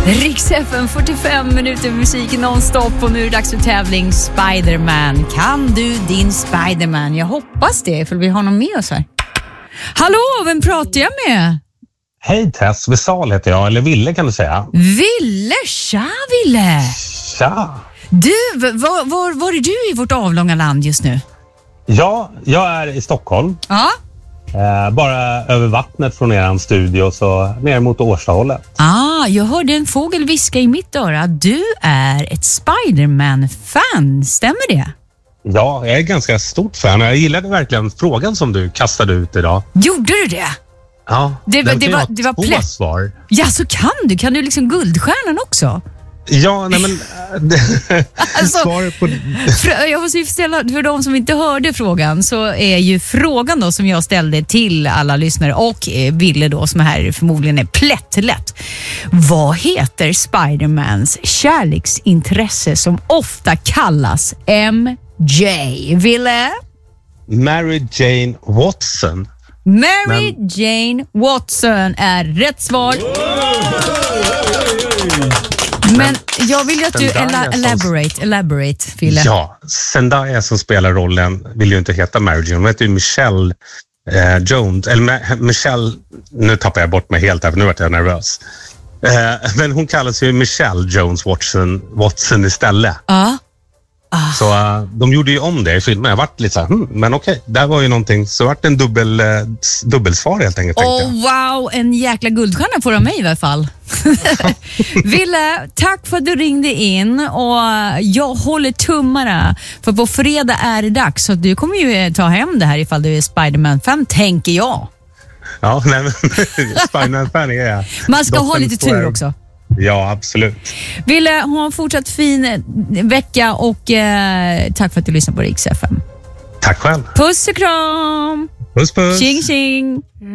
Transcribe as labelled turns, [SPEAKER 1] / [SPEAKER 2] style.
[SPEAKER 1] Rix FM, 45 minuter musik nonstop och nu är det dags för tävling Spiderman. Kan du din Spiderman? Jag hoppas det, för vi har någon med oss här. Hallå, vem pratar jag med?
[SPEAKER 2] Hej Tess, Vissal heter jag, eller Ville kan du säga.
[SPEAKER 1] Ville, tja Ville.
[SPEAKER 2] Tja.
[SPEAKER 1] Du, var är du i vårt avlånga land just nu?
[SPEAKER 2] Ja, jag är i Stockholm.
[SPEAKER 1] Ja.
[SPEAKER 2] Bara över vattnet från eran studio, så ner mot Årstahållet.
[SPEAKER 1] Jag hörde en fågel viska i mitt öra. Du är ett Spiderman-fan, stämmer det?
[SPEAKER 2] Ja, jag är ganska stort fan. Jag gillade verkligen frågan som du kastade ut idag.
[SPEAKER 1] Gjorde du det?
[SPEAKER 2] Ja,
[SPEAKER 1] det var
[SPEAKER 2] två svar.
[SPEAKER 1] Ja, så kan du liksom Guldstjärnan också?
[SPEAKER 2] Ja, nej men
[SPEAKER 1] alltså,
[SPEAKER 2] svaret på...
[SPEAKER 1] Jag måste ju ställa, för de som inte hörde frågan, så är ju frågan då som jag ställde till alla lyssnare och Ville då som här förmodligen är plättlätt. Vad heter Spidermans kärleksintresse som ofta kallas MJ? Ville?
[SPEAKER 2] Mary Jane Watson.
[SPEAKER 1] Mary Jane Watson är rätt svar. Men jag vill ju att du elaborate, Fille.
[SPEAKER 2] Ja, Zendaya som spelar rollen vill ju inte heta Mary Jane. Hon heter ju Michelle Jones. Eller Michelle, nu tappar jag bort mig helt här för nu vart jag nervös. Men hon kallas ju Michelle Jones Watson istället.
[SPEAKER 1] Ja.
[SPEAKER 2] Så de gjorde ju om det i filmen. Jag vart lite så här, men okej, där var ju någonting. Så vart det en dubbelsvar helt enkelt.
[SPEAKER 1] Wow, en jäkla guldstjärna får av mig i alla fall. Ville, tack för att du ringde in och jag håller tummarna. För på fredag är det dags, så du kommer ju ta hem det här ifall du är Spiderman-fan, tänker jag.
[SPEAKER 2] Ja, nej men Spiderman-fan är jag.
[SPEAKER 1] Man ska ha lite tur också.
[SPEAKER 2] Ja, absolut.
[SPEAKER 1] Ville, ha en fortsatt fin vecka och tack för att du lyssnade på Rix FM.
[SPEAKER 2] Tack själv.
[SPEAKER 1] Puss och kram.
[SPEAKER 2] Puss, puss.
[SPEAKER 1] Tjing, tjing.